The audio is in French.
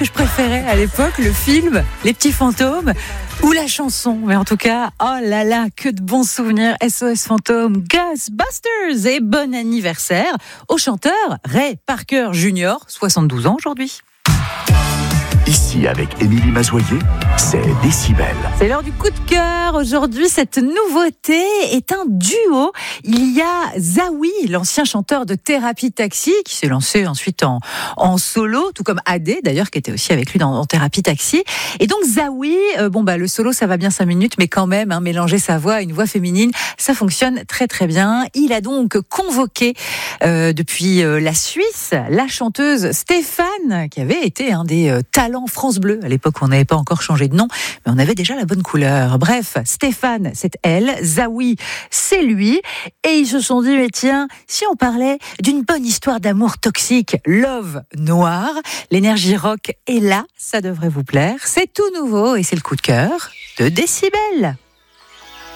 que je préférais à l'époque, le film, Les Petits Fantômes ou la chanson. Mais en tout cas, oh là là, que de bons souvenirs. SOS Fantômes, Ghostbusters et bon anniversaire au chanteur Ray Parker Jr., 72 ans aujourd'hui. Ici, avec Émilie Mazoyer, c'est Décibel. C'est l'heure du coup de cœur. Aujourd'hui, cette nouveauté est un duo. Il y a Zawi, l'ancien chanteur de Thérapie Taxi, qui s'est lancé ensuite en solo, tout comme Adé, d'ailleurs, qui était aussi avec lui dans Thérapie Taxi. Et donc, Zawi, le solo, ça va bien 5 minutes, mais quand même, mélanger sa voix à une voix féminine, ça fonctionne très très bien. Il a donc convoqué depuis la Suisse, la chanteuse Stéphane, qui avait été un des talents France Bleu. À l'époque, on n'avait pas encore changé de nom, mais on avait déjà la bonne couleur. Bref, Stéphane, c'est elle. Zawi, c'est lui. Et ils se sont dit, mais tiens, si on parlait d'une bonne histoire d'amour toxique, Love Noir, l'énergie rock est là, ça devrait vous plaire. C'est tout nouveau et c'est le coup de cœur de Décibel.